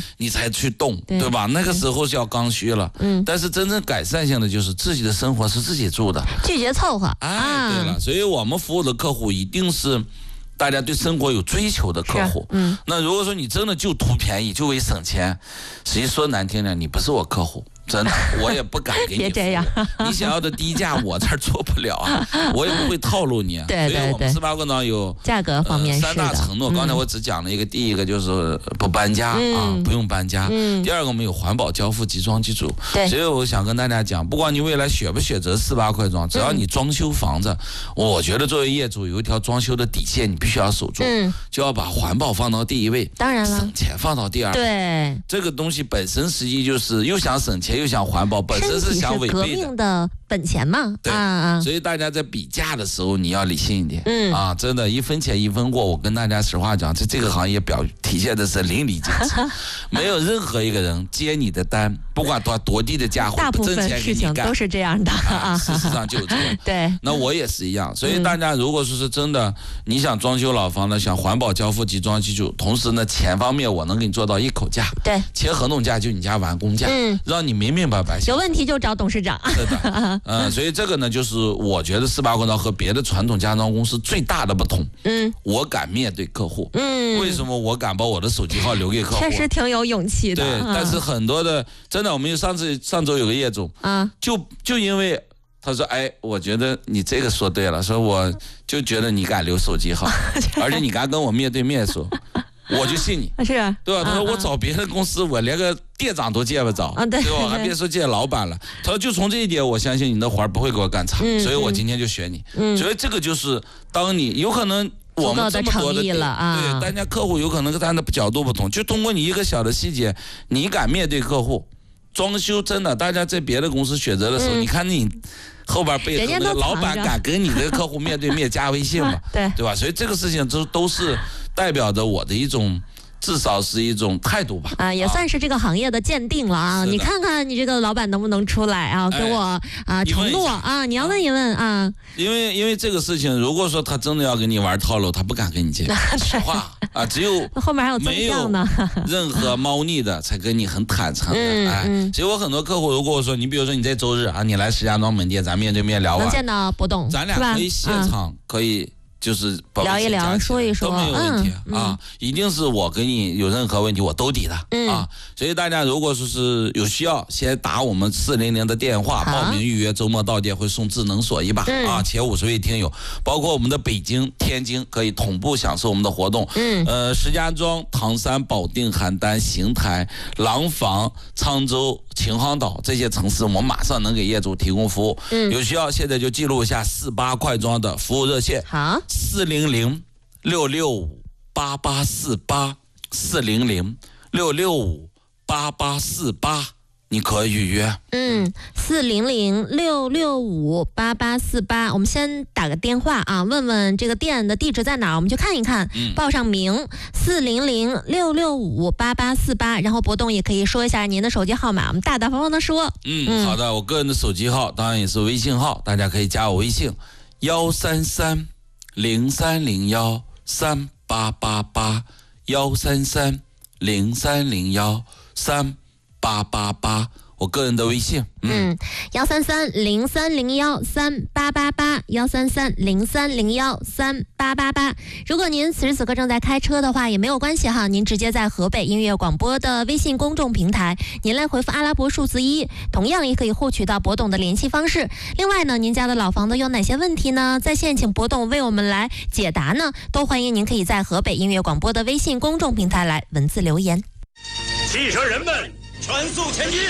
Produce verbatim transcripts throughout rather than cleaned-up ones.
你才去动，对吧？那个时候是要刚需了。嗯，但是真正改善性的就是自己的生活是自己住的， 拒绝凑合。 哎，对了，所以我们服务的客户一定是大家对生活有追求的客户。嗯，那如果说你真的就图便宜，就为省钱，实际说难听点，你不是我客户。真的，我也不敢给你。 别这样， 你想要的低价，我这儿做不了啊，我也不会套路你。 对对对， 所以我们斯巴克呢有价格方面、 呃、三大承诺。刚才我只讲了一个，第一个就是不搬家、嗯、啊，不用搬家。嗯、第二个我们有环保交付集装机组。对。所以我想跟大家讲，不管你未来选不选择四八块装，只要你装修房子，嗯、我觉得作为业主有一条装修的底线，你必须要守住，嗯、就要把环保放到第一位， 当然了， 省钱放到第二位。 对。 这个东西本身实际就是又想省钱又想环保，本身是想违背的。 革命的本钱嘛， 对啊啊，所以大家在比价的时候你要理性一点，嗯啊，真的，一分钱一分货。我跟大家实话讲，这这个行业表体现的是淋漓尽致，没有任何一个人接你的单，不管多多低的价， 大部分事情都是这样的啊。事实上就是这样。 对， 那我也是一样。所以大家如果说是真的，你想装修老房呢，想环保交付集装机组，同时呢，钱方面我能给你做到一口价， 对， 签合同价就你家完工价，嗯，让你明明白白。 有问题就找董事长。 是的。嗯，所以这个呢，就是我觉得四八快装和别的传统家装公司最大的不同。嗯，我敢面对客户。嗯，为什么我敢把我的手机号留给客户？ 确实挺有勇气的。 对，嗯、但是很多的，真的，我们有上次上周有个业主啊，就就因为他说，哎，我觉得你这个说对了，说我就觉得你敢留手机号，而且你敢跟我面对面说。我就信你， 是啊， 对吧？他说我找别的公司，我连个店长都见不着， 啊、对, 对吧？还别说见老板了。他说就从这一点，我相信你的活儿不会给我干差，嗯、所以我今天就选你。嗯、所以这个就是当你有可能我们这么多的店，了啊、 对，大家客户有可能他的角度不同，就通过你一个小的细节，你敢面对客户，装修真的，大家在别的公司选择的时候，嗯、你看你。后边背后那个老板敢跟你的客户面对面加微信嘛？ 对对吧？所以这个事情都都是代表着我的一种，至少是一种态度吧。 啊，也算是这个行业的鉴定了啊！你看看你这个老板能不能出来啊？给我啊承诺啊！你要问一问啊。 因为因为这个事情，如果说他真的要跟你玩套路，他不敢跟你见面。实话啊，只有后面还有增项呢， 任何猫腻的才跟你很坦诚的。 嗯、 哎，所以我很多客户，如果说你比如说你在周日啊，你来石家庄门店，咱面对面聊完， 能见到博董， 咱俩可以现场可以。就是聊一聊，说一说都没有问题、 嗯、 啊！一定是我跟你有任何问题我都抵的、嗯、啊！所以大家如果说是有需要，先打我们四零零的电话报名预约，周末到店会送智能锁一把、嗯、啊！前五十位听友，包括我们的北京、天津可以同步享受我们的活动。嗯，呃，石家庄、唐山、保定、邯郸、邢台、廊坊、沧州、秦皇岛这些城市，我们马上能给业主提供服务。嗯，有需要现在就记录一下四八快装的服务热线。 好。 四零零六六五八八四八，四零零六六五八八四八，你可以预约。 嗯，四零零六六五八八四八，我们先打个电话啊，问问这个店的地址在哪儿，我们去看一看，嗯、报上名。四零零六六五八八四八，然后博董也可以说一下您的手机号码，我们大大方方的说。 嗯，嗯好的，我个人的手机号当然也是微信号，大家可以加我微信幺三三。零三零幺三八八八幺三三零三零幺三八八八，我个人的微信， 嗯，幺三三零三零幺三八八八，幺三三零三零幺三八八八。如果您此时此刻正在开车的话，也没有关系哈，您直接在河北音乐广播的微信公众平台，您来回复阿拉伯数字一，同样也可以获取到博董的联系方式。另外呢，您家的老房子有哪些问题呢？在线请博董为我们来解答呢，都欢迎您可以在河北音乐广播的微信公众平台来文字留言。 汽车人们，全速前进！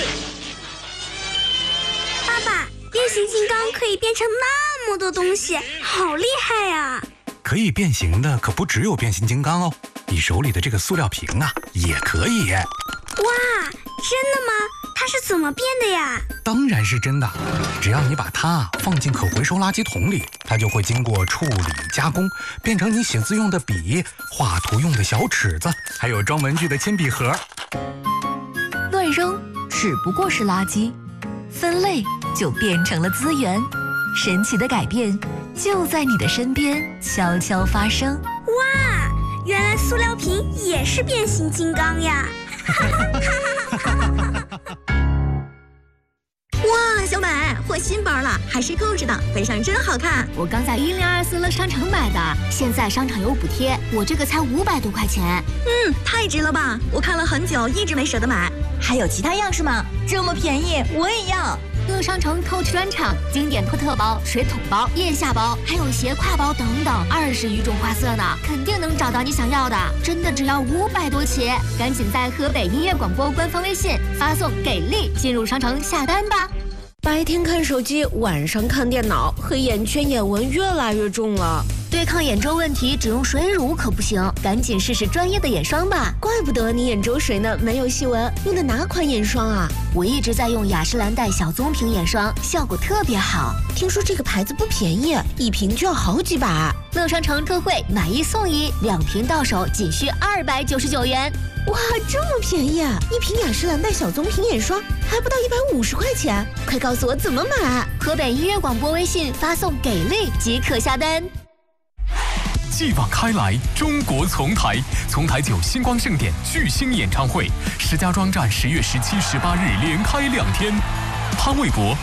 爸爸，变形金刚可以变成那么多东西，好厉害呀！ 可以变形的可不只有变形金刚哦，你手里的这个塑料瓶啊，也可以。 哇，真的吗？它是怎么变的呀？ 当然是真的，只要你把它放进可回收垃圾桶里，它就会经过处理加工，变成你写字用的笔、画图用的小尺子，还有装文具的铅笔盒。 乱扔只不过是垃圾，分类就变成了资源。神奇的改变就在你的身边悄悄发生。 哇，原来塑料瓶也是变形金刚呀！ 货新包了，还是购置的，背上真好看。 我刚在一零二四乐商城买的，现在商场有补贴，我这个才五百多块钱。 嗯，太值了吧！我看了很久，一直没舍得买。 还有其他样式吗？这么便宜，我也要。 乐商城 Coach 专场，经典托特包、水桶包、腋下包，还有斜挎包等等，二十余种花色呢，肯定能找到你想要的。真的只要五百多起，赶紧在河北音乐广播官方微信发送“给力”进入商城下单吧。 白天看手机，晚上看电脑，黑眼圈、眼纹越来越重了。 对抗眼周问题，只用水乳可不行，赶紧试试专业的眼霜吧。 怪不得你眼周水呢，没有细纹。用的哪款眼霜啊？ 我一直在用雅诗兰黛小棕瓶眼霜，效果特别好。 听说这个牌子不便宜，一瓶就要好几百。 乐商城特惠，买一送一，两瓶到手仅需二百九十九元。 哇，这么便宜啊！一瓶雅诗兰黛小棕瓶眼霜还不到一百五十块钱，快告诉我怎么买！ 河北音乐广播微信发送“给力”即可下单。 继往开来，中国丛台，丛台九星光盛典巨星演唱会，石家庄站十月十七、十八日连开两天，潘玮柏。